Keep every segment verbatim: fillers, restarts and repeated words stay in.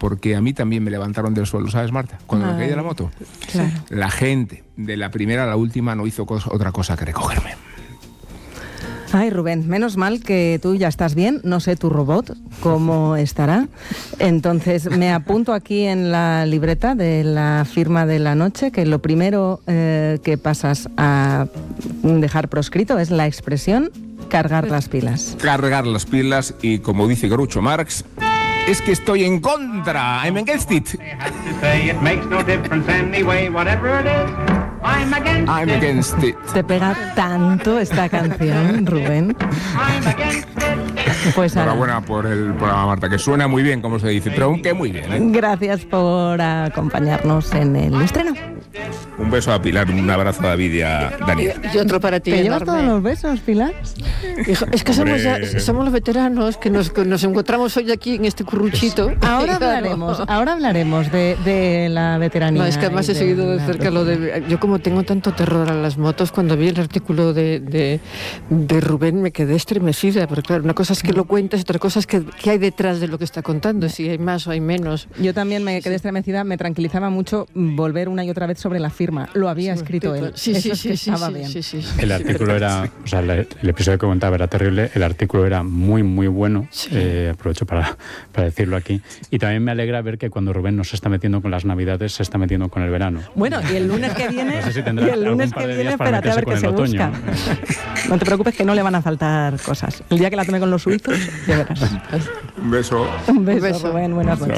porque a mí también me levantaron del suelo, ¿sabes, Marta? Cuando Ay, me caí de la moto. Claro. La gente, de la primera a la última, no hizo cosa, otra cosa que recogerme. Ay, Rubén, menos mal que tú ya estás bien, no sé tu robot cómo estará. Entonces me apunto aquí en la libreta de la firma de la noche que lo primero eh, que pasas a dejar proscrito es la expresión cargar las pilas. Cargar las pilas y, como dice Groucho Marx, es que estoy en contra. I'm against it. I'm against it. Te pega tanto esta canción, Rubén. Pues enhorabuena por el programa, Marta, que suena muy bien, como se dice, pero aunque muy bien, ¿eh? Gracias por acompañarnos en el estreno. Un beso a Pilar, un abrazo a David y a Daniel. Y otro para ti. ¿Te llevas enorme. todos los besos, Pilar? Hijo, es que somos, Hombre. ya, somos los veteranos que nos, que nos encontramos hoy aquí en este curruchito. Ahora Claro. hablaremos, ahora hablaremos de, de la veteranía. No, es que además y he seguido de la cerca lo de... Yo como tengo tanto terror a las motos, cuando vi el artículo de, de, de Rubén me quedé estremecida, porque claro, una cosa es que lo cuentas, otra cosa es que, que hay detrás de lo que está contando, si hay más o hay menos. Yo también me quedé estremecida, me tranquilizaba mucho volver una y otra vez sobre la firma. Lo había escrito él. Sí, Eso sí, es que sí, estaba sí, bien. sí, sí, sí. El artículo era, o sea, el, el episodio que contaba era terrible, el artículo era muy, muy bueno, Sí. eh, aprovecho para, para decirlo aquí, y también me alegra ver que cuando Rubén no se está metiendo con las navidades, se está metiendo con el verano. Bueno, y el lunes que viene, No sé si tendrá y el lunes algún par que de viene, días para espérate a ver qué meterse se con el busca. No te preocupes que no le van a faltar cosas. El día que la tome con los suizos, ya verás. Un beso. Un beso, Un beso. Rubén, buenas noches.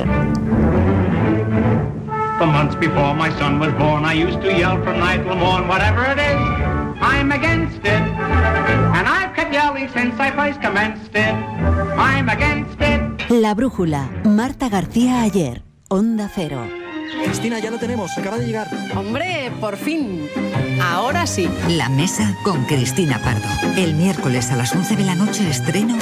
For months before my son was born, I used to yell from night till morn, whatever it is, I'm against it. And I've kept yelling since I first commenced it. I'm against it. La Brújula, Marta García Ayer, Onda Cero. Cristina, ya lo tenemos, acaba de llegar. Hombre, por fin. Ahora sí. La Mesa con Cristina Pardo. El miércoles a las once de la noche estreno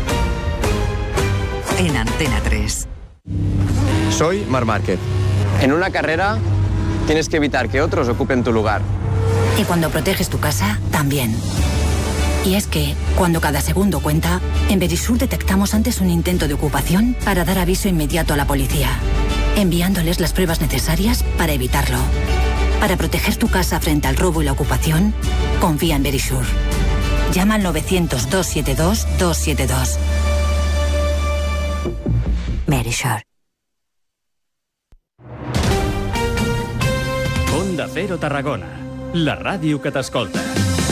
en Antena tres. Soy Marc Márquez. En una carrera tienes que evitar que otros ocupen tu lugar. Y cuando proteges tu casa, también. Y es que, cuando cada segundo cuenta, en Verisur detectamos antes un intento de ocupación para dar aviso inmediato a la policía, enviándoles las pruebas necesarias para evitarlo. Para proteger tu casa frente al robo y la ocupación, confía en Verisur. Llama al novecientos, doscientos setenta y dos, doscientos setenta y dos. Verisur. Onda Cero Tarragona, la ràdio que t'escolta.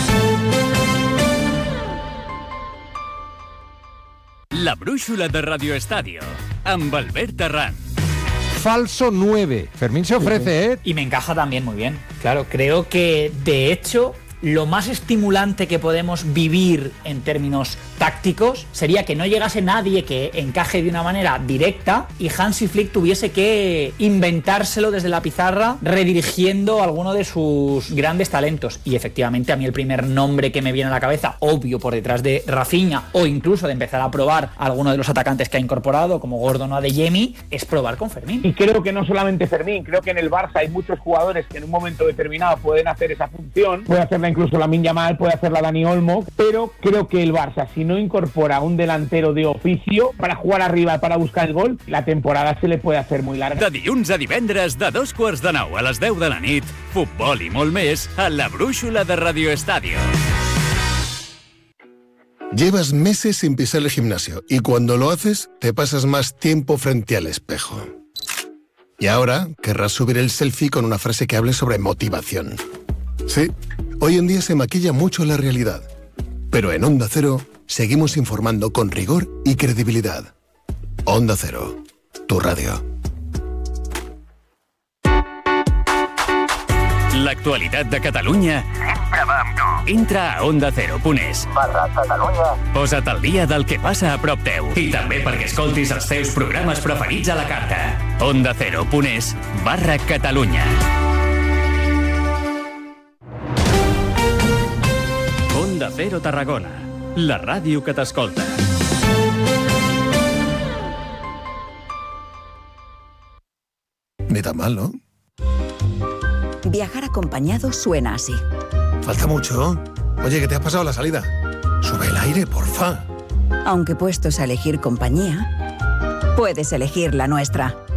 La brúixola de Radio Estadio, amb Albert Arran. Falso nueve. Fermín se ofrece, ¿eh? Y me encaja también muy bien. Claro, creo que de hecho lo más estimulante que podemos vivir en términos tácticos sería que no llegase nadie que encaje de una manera directa y Hansi Flick tuviese que inventárselo desde la pizarra redirigiendo alguno de sus grandes talentos. Y efectivamente a mí el primer nombre que me viene a la cabeza, obvio por detrás de Rafinha o incluso de empezar a probar a alguno de los atacantes que ha incorporado como Gordon o Adeyemi, es probar con Fermín. Y creo que no solamente Fermín, creo que en el Barça hay muchos jugadores que en un momento determinado pueden hacer esa función, puede hacerla incluso Lamine Yamal, puede hacerla Dani Olmo, pero creo que el Barça, si no incorpora un delantero de oficio para jugar arriba, para buscar el gol, la temporada se le puede hacer muy larga. De dilluns a divendres, de dos quarts de nou a les deu de la nit, futbol i molt més a la brúixola de Radio Estadio. Llevas meses sin pisar el gimnasio y cuando lo haces te pasas más tiempo frente al espejo. Y ahora querrás subir el selfie con una frase que hable sobre motivación. Sí, hoy en día se maquilla mucho la realidad, pero en Onda Cero seguimos informando con rigor y credibilidad. Onda Cero, tu radio. L'actualitat de Catalunya sempre va amb tu. Entra a onda cero punt es barra Catalunya. Posa't al dia del que passa a prop teu i també perquè escoltis els teus programes preferits a la carta. onda cero punt es barra Catalunya. Onda Cero Tarragona, la ràdio que t'escolta. Ni tan mal, ¿no? Viajar acompañado suena así. Falta mucho. Oye, que te has pasado la salida. Sube el aire, porfa. Aunque puestos a elegir compañía, puedes elegir la nuestra.